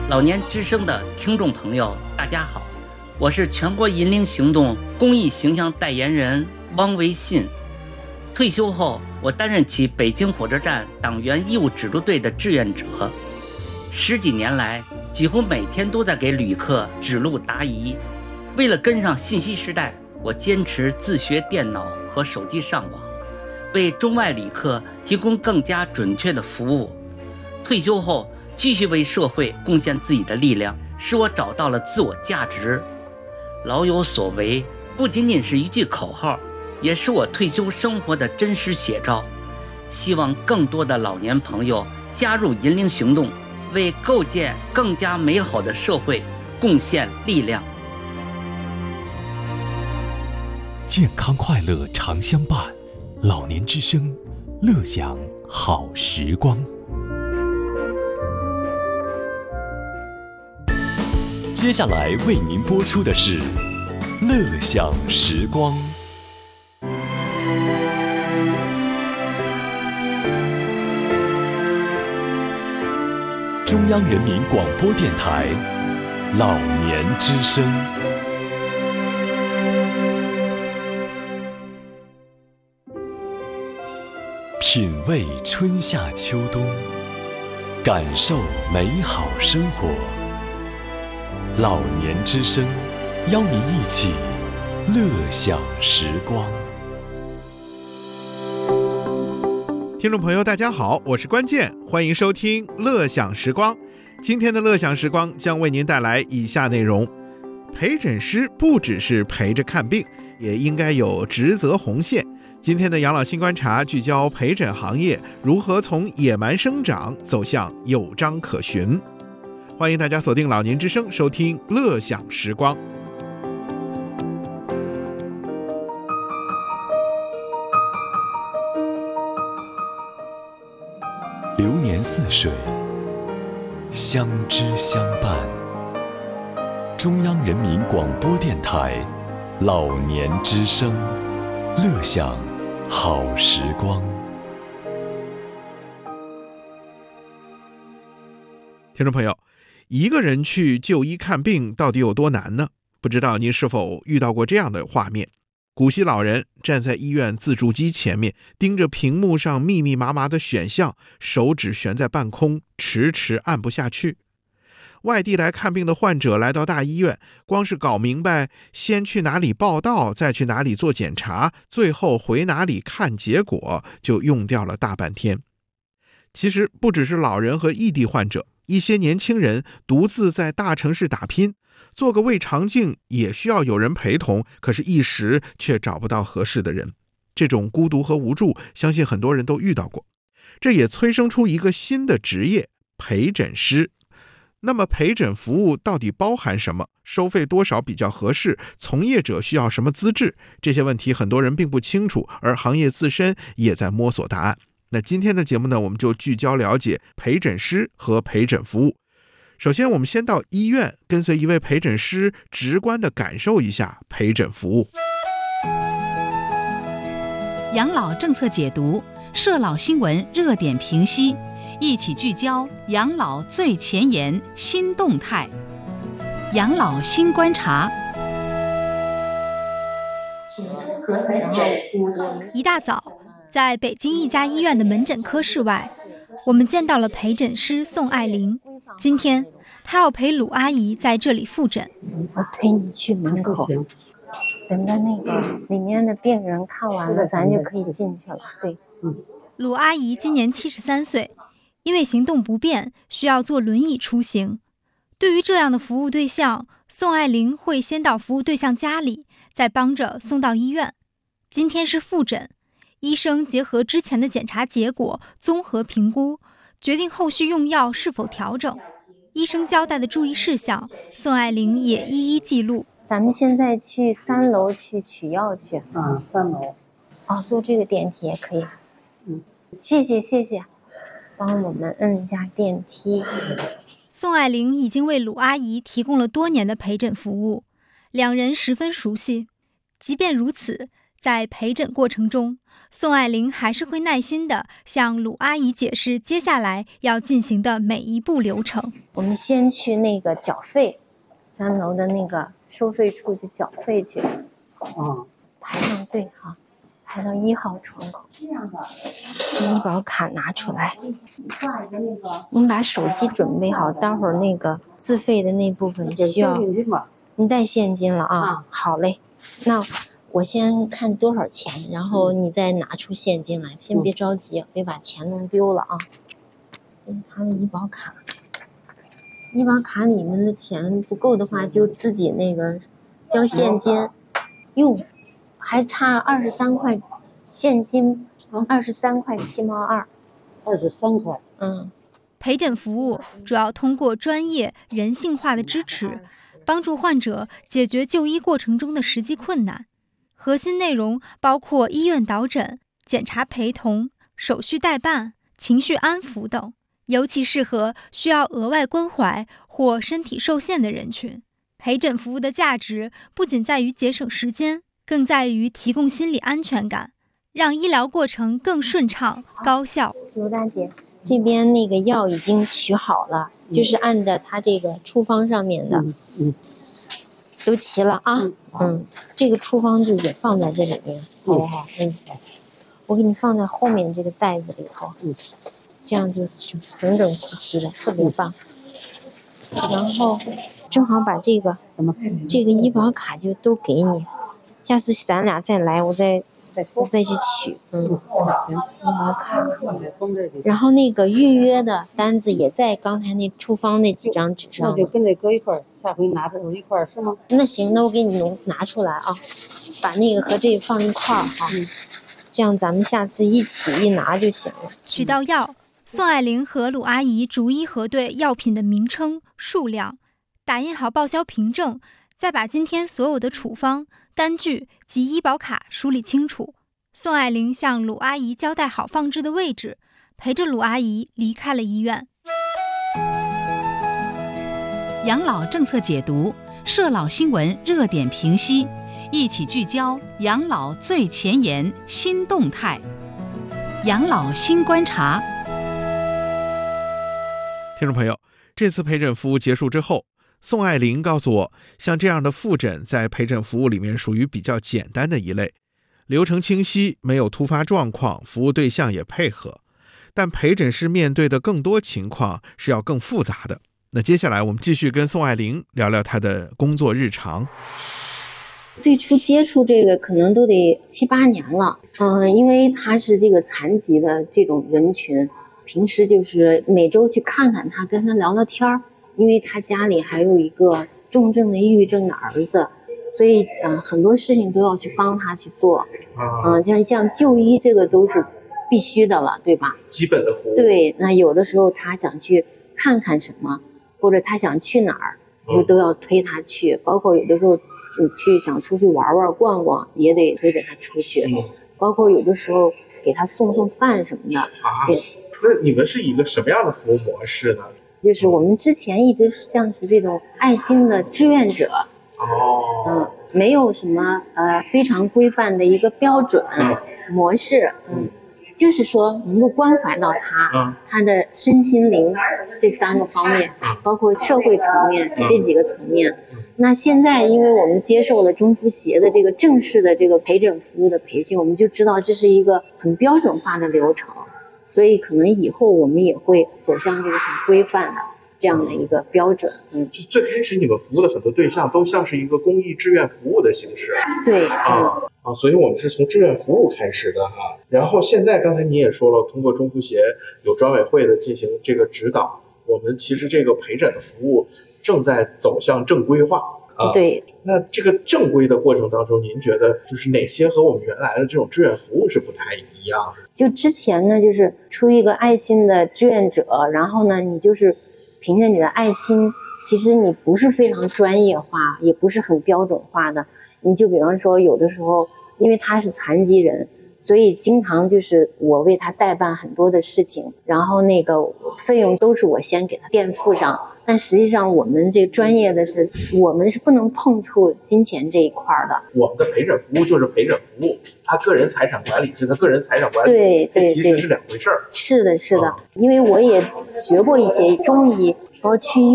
老年之声的听众朋友，大家好，我是全国银龄行动公益形象代言人汪维信。退休后，我担任起北京火车站党员义务指路队的志愿者，10几年来，几乎每天都在给旅客指路答疑。为了跟上信息时代，我坚持自学电脑和手机上网，为中外旅客提供更加准确的服务。退休后，继续为社会贡献自己的力量，使我找到了自我价值。老有所为不仅仅是一句口号，也是我退休生活的真实写照。希望更多的老年朋友加入银龄行动，为构建更加美好的社会贡献力量。 健康快乐常相伴，老年之声，乐享好时光。接下来为您播出的是《乐享时光》。中央人民广播电台老年之声。品味春夏秋冬，感受美好生活。老年之声，邀您一起乐享时光。 听众朋友大家好，我是关键，欢迎收听乐享时光。今天的乐享时光将为您带来以下内容：陪诊师不只是陪着看病，也应该有职责红线。今天的养老新观察聚焦陪诊行业如何从野蛮生长走向有章可循。欢迎大家锁定老年之声，收听乐享时光。 流年似水，相知相伴。中央人民广播电台老年之声，乐享好时光。 听众朋友，一个人去就医看病到底有多难呢？不知道您是否遇到过这样的画面：古稀老人站在医院自助机前面，盯着屏幕上密密麻麻的选项，手指悬在半空，迟迟按不下去。外地来看病的患者来到大医院，光是搞明白先去哪里报到，再去哪里做检查，最后回哪里看结果，就用掉了大半天。其实不只是老人和异地患者，一些年轻人独自在大城市打拼，做个胃肠镜也需要有人陪同，可是一时却找不到合适的人。这种孤独和无助，相信很多人都遇到过。这也催生出一个新的职业——陪诊师。那么陪诊服务到底包含什么？收费多少比较合适？从业者需要什么资质？这些问题很多人并不清楚，而行业自身也在摸索答案。那今天的节目呢，我们就聚焦了解陪诊师和陪诊服务。首先，我们先到医院，跟随一位陪诊师，直观地感受一下陪诊服务。 养老政策解读，社老新闻热点评析，一起聚焦养老最前沿新动态。养老新观察。 一大早，在北京一家医院的门诊科室外，我们见到了陪诊师宋爱玲。今天她要陪鲁阿姨在这里复诊。 我推你去门口，等到那个里面的病人看完了，咱就可以进去了。对， 鲁阿姨今年73岁，因为行动不便，需要坐轮椅出行。对于这样的服务对象，宋爱玲会先到服务对象家里，再帮着送到医院。今天是复诊，医生结合之前的检查结果，综合评估，决定后续用药是否调整。医生交代的注意事项，宋爱玲也一一记录。 咱们现在去3楼去取药去。 3楼。 坐这个电梯也可以。谢谢，帮我们摁一下电梯。 宋爱玲已经为鲁阿姨提供了多年的陪诊服务，两人十分熟悉。即便如此， 在陪诊过程中，宋爱玲还是会耐心地向鲁阿姨解释接下来要进行的每一步流程。 我们先去那个缴费，3楼的那个收费处去缴费去。排上队哈，排到1号窗口。这样的，医保卡拿出来。你把手机准备好，待会儿那个自费的那部分需要。你带现金了啊？好嘞，那我先看多少钱，然后你再拿出现金来，先别着急，别把钱弄丢了啊。这是他的医保卡，医保卡里面的钱不够的话，就自己那个交现金。哟，还差23块现金，23块7毛2，23块。 陪诊服务主要通过专业、人性化的支持，帮助患者解决就医过程中的实际困难。核心内容包括医院导诊、检查陪同、手续代办、情绪安抚等，尤其适合需要额外关怀或身体受限的人群。陪诊服务的价值不仅在于节省时间，更在于提供心理安全感，让医疗过程更顺畅、高效。 卢大姐，这边那个药已经取好了，就是按照它这个处方上面的，都齐了啊。这个处方就也放在这里面，好不好？我给你放在后面这个袋子里头，这样就整整齐齐的，特别棒。然后正好把这个医保卡就都给你，下次咱俩再来，我再去取。医保卡，然后那个预约的单子也在刚才那处方那几张纸上。那就跟这搁一块儿，下回拿着一块儿是吗？那行，那我给你拿出来啊，把那个和这个放一块儿哈。这样咱们下次一起一拿就行了。 取到药，宋爱玲和鲁阿姨逐一核对药品的名称、数量，打印好报销凭证，再把今天所有的处方、单据及医保卡梳理清楚。宋爱玲向鲁阿姨交代好放置的位置，陪着鲁阿姨离开了医院。 养老政策解读，社老新闻热点评析，一起聚焦养老最前沿新动态，养老新观察。 听众朋友，这次陪诊服务结束之后，宋爱玲告诉我，像这样的复诊在陪诊服务里面属于比较简单的一类，流程清晰，没有突发状况，服务对象也配合。但陪诊室面对的更多情况是要更复杂的。那接下来我们继续跟宋爱玲聊聊她的工作日常。 最初接触这个可能都得7、8年了，因为他是这个残疾的这种人群，平时就是每周去看看他，跟他聊聊天儿。因为他家里还有一个重症的抑郁症的儿子，所以很多事情都要去帮他去做。像就医这个都是必须的了，对吧？ 基本的服务。 对，那有的时候他想去看看什么，或者他想去哪儿，就都要推他去。包括有的时候你想出去玩玩逛逛，也得推着他出去。包括有的时候给他送饭什么的。 那你们是一个什么样的服务模式呢？ 就是我们之前一直像是这种爱心的志愿者。没有什么非常规范的一个标准模式。就是说能够关怀到他的身心灵这3个方面，包括社会层面这几个层面。那现在因为我们接受了中扶协的这个正式的这个陪诊服务的培训，我们就知道这是一个很标准化的流程，所以可能以后我们也会走向这个很规范的这样的一个标准。 就最开始你们服务的很多对象都像是一个公益志愿服务的形式。 对。 所以我们是从志愿服务开始的哈。然后现在刚才你也说了，通过中扶协有专委会的进行这个指导，我们其实这个陪诊的服务正在走向正规化。 对。 那这个正规的过程当中，您觉得就是哪些和我们原来的这种志愿服务是不太一样的？ 就之前呢，就是出于一个爱心的志愿者，然后呢，你就是凭着你的爱心，其实你不是非常专业化，也不是很标准化的。你就比方说有的时候因为他是残疾人，所以经常就是我为他代办很多的事情，然后那个费用都是我先给他垫付上， 但实际上我们这个专业的是，我们是不能碰触金钱这一块的。 我们的陪诊服务就是陪诊服务，他个人财产管理是他个人财产管理， 对， 其实是两回事儿。 是的，因为我也学过一些中医，包括去医